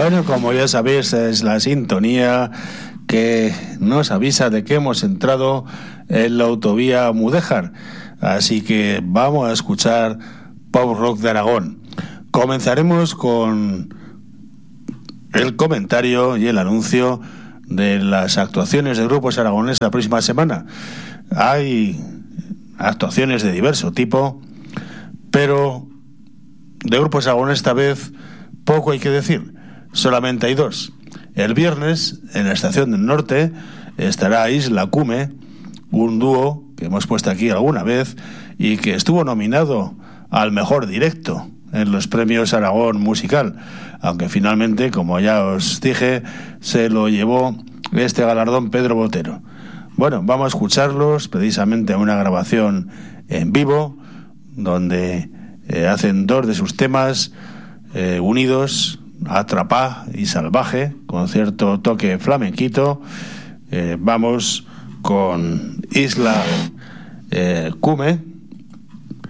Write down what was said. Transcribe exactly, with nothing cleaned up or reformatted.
Bueno, como ya sabéis, es la sintonía que nos avisa de que hemos entrado en la autovía Mudéjar. Así que vamos a escuchar Pop Rock de Aragón. Comenzaremos con el comentario y el anuncio de las actuaciones de grupos aragoneses la próxima semana. Hay actuaciones de diverso tipo, pero de grupos aragoneses esta vez poco hay que decir. Solamente hay dos. El viernes, en la Estación del Norte, estará Isla Cume, un dúo que hemos puesto aquí alguna vez y que estuvo nominado al mejor directo en los premios Aragón Musical, aunque finalmente, como ya os dije, se lo llevó este galardón Pedro Botero. Bueno, vamos a escucharlos precisamente a una grabación en vivo, donde eh, hacen dos de sus temas eh, unidos, Atrapá y Salvaje, con cierto toque flamenquito. Eh, vamos con Isla eh, Cume,